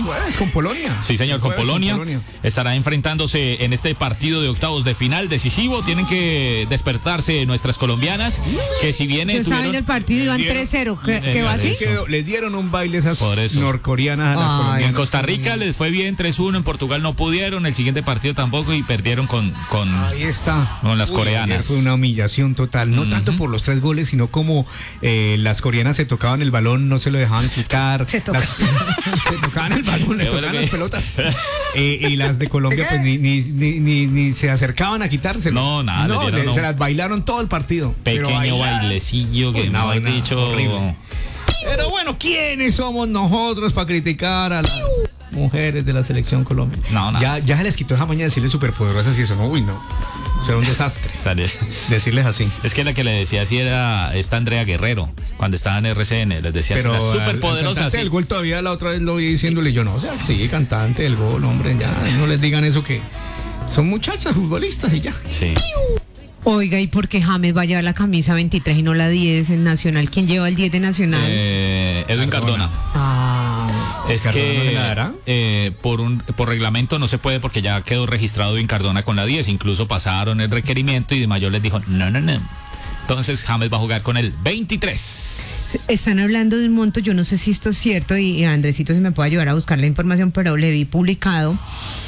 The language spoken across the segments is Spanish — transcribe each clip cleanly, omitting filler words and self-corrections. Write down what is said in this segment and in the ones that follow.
domingo, es con Polonia. Sí, señor, con Polonia. Polonia. Estará enfrentándose en este partido de octavos de final decisivo. Tienen que despertarse nuestras colombianas, que si bien Yo estaba viendo el partido y iban 3-0. ¿Qué va así? Les dieron un baile esas Por eso. norcoreanas a las En colombianas. Costa Rica les fue bien 3-1, en Portugal no pudieron, el siguiente partido tampoco y perdieron con Ahí está. con las coreanas. Ayer fue una humillación total, no tanto por los 3 goles, sino como las coreanas se tocaban el balón, no se lo dejaban quitar. Se tocaban. Se tocaban el balón, les Qué bueno tocaban que- las pelotas. Y las de Colombia pues ni se acercaban a quitárselo. No, nada, No, le dieron se un las bailaron todo el partido. Pero pequeño bailaron. bailecillo que Una no han vaina dicho. horrible. Pero bueno, ¿quiénes somos nosotros para criticar a las mujeres de la selección Colombia? No, nada. Ya se les quitó esa maña de decirles superpoderosas y eso, no, uy, no. Será un desastre Sale. decirles así. Es que la que le decía así era esta Andrea Guerrero, cuando estaba en RCN, les decía así, Pero las superpoderosas. el gol todavía la otra vez lo vi diciéndole yo, no, o sea, sí, cantante del gol, hombre, ya, no les digan eso que son muchachas futbolistas y ya. Sí. Oiga, ¿y por qué James va a llevar la camisa 23 y no la 10 en Nacional? ¿Quién lleva el 10 de Nacional? Edwin Cardona. Es ¿Cardona no se la dará? que por reglamento no se puede porque ya quedó registrado Edwin Cardona con la 10. Incluso pasaron el requerimiento y de Mayor les dijo no. Entonces James va a jugar con el 23. Están hablando de un monto, yo no sé si esto es cierto y Andresito se me puede ayudar a buscar la información, pero le vi publicado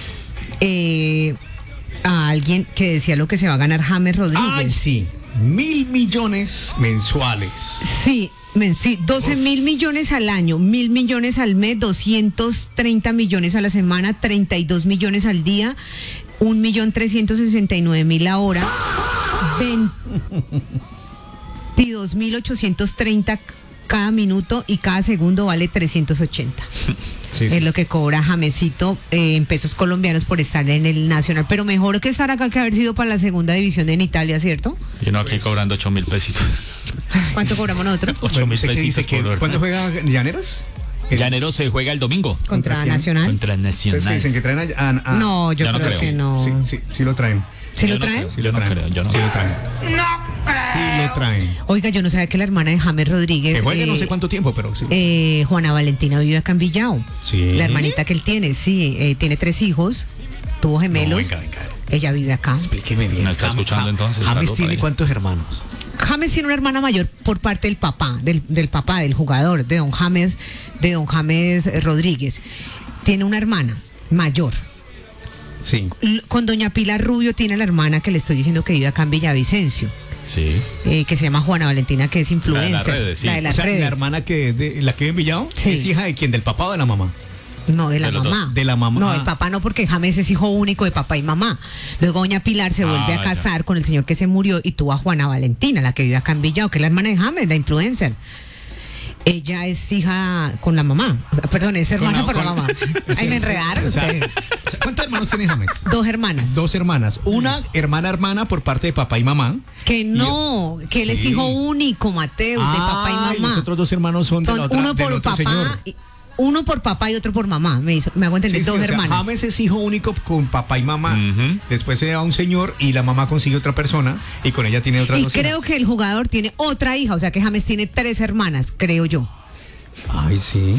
a alguien que decía lo que se va a ganar James Rodríguez. Ay, sí, 1.000 millones mensuales. Sí, 12.000 millones al año, 1.000 millones al mes, 230 millones a la semana, 32 millones al día, 1.369.000 la hora, 22.830 cada minuto y cada segundo vale 380. Sí, Es lo que cobra Jamesito en pesos colombianos por estar en el Nacional. Pero mejor que estar acá que haber sido para la segunda división en Italia, ¿cierto? Y no aquí cobrando 8.000 pesitos. ¿Cuánto cobramos nosotros? 8.000 ¿Usted qué dice pesitos por ¿Cuándo juega Llaneros? Llanero se juega el domingo. Contra quién? Nacional. Contra el Ustedes que Nacional. dicen que traen a No, yo Ya no creo creo. que no. Sí lo traen. ¿Sí Yo lo no traen? creo, Yo no creo, yo no. Sí lo traen. Sí lo traen. Oiga, yo no sabía que la hermana de James Rodríguez, Que juegue no sé cuánto tiempo, pero sí. Juana Valentina, vive acá en Villao. Sí. La hermanita que él tiene, sí, tiene 3 hijos, tuvo gemelos. No, venga. Ella vive acá. Explíqueme bien. ¿No está escuchando entonces? James Saludo para tiene ella. cuántos hermanos. James tiene una hermana mayor por parte del papá, del papá, del jugador, de don James Rodríguez. Tiene una hermana mayor. Sí. Con doña Pilar Rubio tiene la hermana que le estoy diciendo que vive acá en Villavicencio, Sí. que se llama Juana Valentina, que es influencer. las redes, sí. La de las O sea, redes. la hermana la que vive en Villao, Sí. ¿es hija de quién? ¿Del papá o de la mamá? No, de la De los mamá. dos. De la mamá. No, el papá no, porque James es hijo único de papá y mamá. Luego doña Pilar se vuelve a ya. casar con el señor que se murió y tuvo a Juana Valentina, la que vive acá en Villao, que es la hermana de James, la influencer. Ella es hija con la mamá. O sea, perdón, es hermana por la mamá. Ay, me enredaron O sea, ustedes. ¿cuántos hermanos tiene James? 2 hermanas. 2 hermanas. Una hermana por parte de papá y mamá. Que no, que él es Sí. hijo único, Mateo, de papá y mamá. Los otros 2 hermanos son de Son la otra, uno del por otro papá, señor. uno por papá y otro por mamá. Me hago entender, Sí, sí, 2 o sea, hermanas. James es hijo único con papá y mamá. Ujú. Después se da un señor y la mamá consigue otra persona y con ella tiene otras Y 2 creo hijas. que el jugador tiene otra hija, o sea que James tiene 3 hermanas, creo yo. Ay, sí.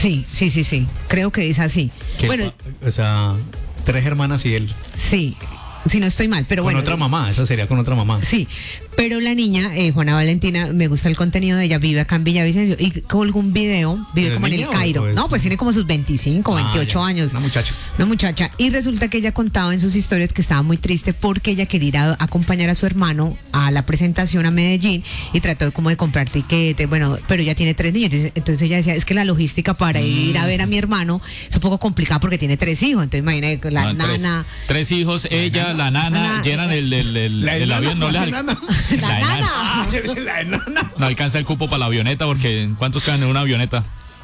Sí. Creo que es así. Que Bueno, o sea, 3 hermanas y él. sí, si no estoy mal, pero Con bueno. otra mamá, esa sería con otra mamá. Sí, pero la niña, Juana Valentina, me gusta el contenido de ella, vive acá en Villavicencio y colgó un video, vive ¿Pero como en el niña o Cairo. pues? No, pues tiene como sus 25, 28 ya, años. Una muchacha. Una muchacha. Y resulta que ella contaba en sus historias que estaba muy triste porque ella quería ir a acompañar a su hermano a la presentación a Medellín y trató como de comprar tiquetes, bueno, pero ella tiene 3 niños. Entonces ella decía, es que la logística para ir a ver a mi hermano es un poco complicada porque tiene 3 hijos. Entonces imagínate, la No, nana. tres hijos, ella, la nana, llenan el avión, no le alcanza. La nana. La enana. No alcanza el cupo para la avioneta porque ¿cuántos caben en una avioneta?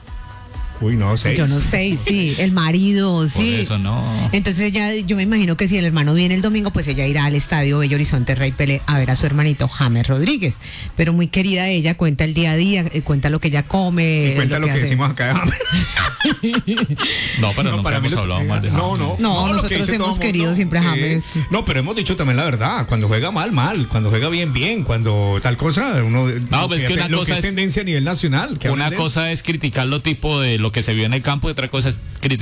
Uy, no, 6. Yo no sé, sí, el marido, sí. Por eso no. Entonces ella, yo me imagino que si el hermano viene el domingo, pues ella irá al estadio Bello Horizonte Rey Pelé a ver a su hermanito James Rodríguez. Pero muy querida ella, cuenta el día a día, cuenta lo que ella come. Y cuenta lo que hace. decimos acá. No, pero nunca para mí hemos lo- hablado mal de No, James. no. No, lo nosotros que dice hemos todo el querido mundo. siempre a Sí. James. No, pero hemos dicho también la verdad. Cuando juega mal. Cuando juega bien. Cuando tal cosa, uno. No, pues es que una lo cosa que es es- tendencia a nivel nacional. que Una hablen de él. cosa es criticar lo tipo de lo que se vio en el campo y otra cosa es criticar